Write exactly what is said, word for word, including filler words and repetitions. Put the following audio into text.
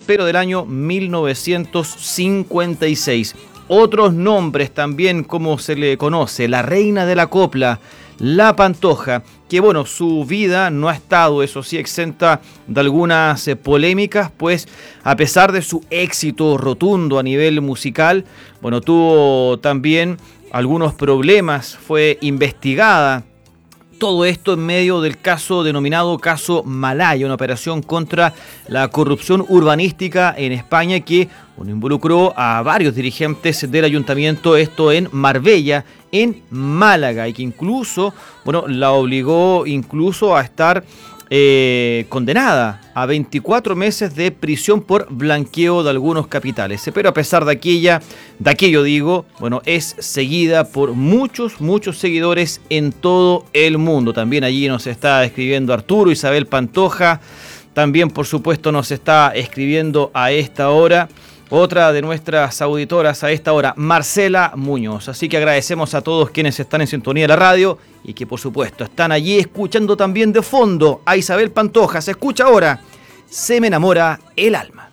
pero del año mil novecientos cincuenta y seis. Otros nombres también, como se le conoce, la reina de la copla, La Pantoja, que bueno, su vida no ha estado, eso sí, exenta de algunas eh, polémicas, pues a pesar de su éxito rotundo a nivel musical, bueno, tuvo también algunos problemas, fue investigada. Todo esto en medio del caso denominado Caso Malaya, una operación contra la corrupción urbanística en España que bueno, involucró a varios dirigentes del ayuntamiento, esto en Marbella, en Málaga, y que incluso bueno, la obligó incluso a estar eh, condenada a veinticuatro meses de prisión por blanqueo de algunos capitales. Pero a pesar de aquella, de aquello digo, bueno, es seguida por muchos, muchos seguidores en todo el mundo. También allí nos está escribiendo Arturo Isabel Pantoja, también por supuesto nos está escribiendo a esta hora otra de nuestras auditoras a esta hora, Marcela Muñoz. Así que agradecemos a todos quienes están en sintonía de la radio y que por supuesto están allí escuchando también de fondo a Isabel Pantoja. Se escucha ahora, Se me enamora el alma.